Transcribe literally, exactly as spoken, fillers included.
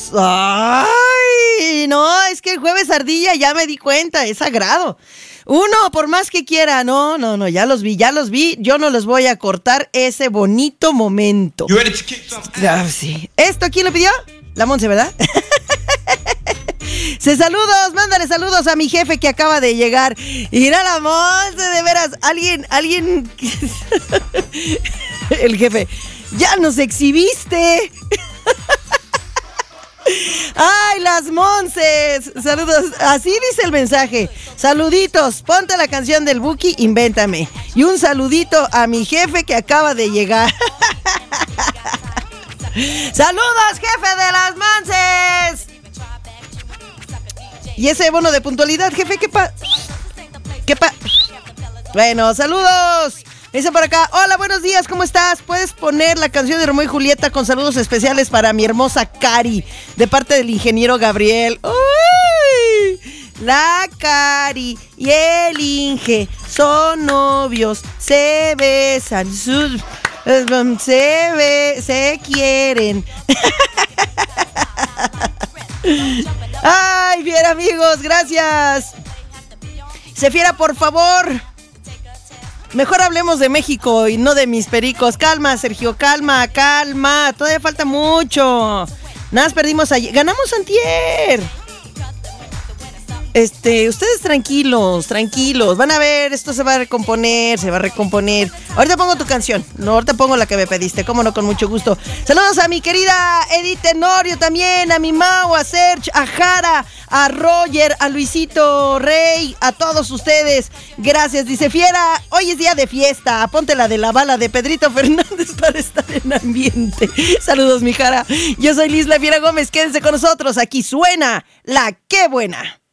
saludos. Ay, no, es que el jueves ardilla ya me di cuenta, es sagrado. Uno, por más que quiera, no, no, no, ya los vi, ya los vi. Yo no les voy a cortar ese bonito momento. Ah, sí. ¿Esto quién lo pidió? La Monse, ¿verdad? Se saludos, mándale saludos a mi jefe que acaba de llegar. Ir a la Monse, de veras, alguien, alguien. El jefe, ya nos exhibiste. ¡Ay, las Monses! Saludos, así dice el mensaje. Saluditos, ponte la canción del Buki, invéntame. Y un saludito a mi jefe que acaba de llegar. ¡Saludos, jefe de las Monses! Y ese bono de puntualidad, jefe, ¿qué pa...? ¿Qué pa...? Bueno, saludos. Dice por acá, hola, buenos días, ¿cómo estás? ¿Puedes poner la canción de Romeo y Julieta con saludos especiales para mi hermosa Cari, de parte del ingeniero Gabriel? ¡Uy! La Cari y el Inge son novios, se besan, sus, se, be, se quieren. Ay, bien, amigos, gracias. Se fiera, por favor. Mejor hablemos de México y no de mis pericos. Calma, Sergio, calma, calma. Todavía falta mucho. Nada más perdimos ayer. Ganamos antier. Este, ustedes tranquilos, tranquilos. Van a ver, esto se va a recomponer, se va a recomponer. Ahorita pongo tu canción. No, ahorita pongo la que me pediste. Cómo no, con mucho gusto. Saludos a mi querida Edith Tenorio también, a mi Mau, a Serge, a Jara, a Roger, a Luisito Rey, a todos ustedes. Gracias, dice Fiera. Hoy es día de fiesta. Ponte la de la bala de Pedrito Fernández para estar en ambiente. Saludos, mi Jara. Yo soy Lisla Fiera Gómez. Quédense con nosotros. Aquí suena la Qué Buena.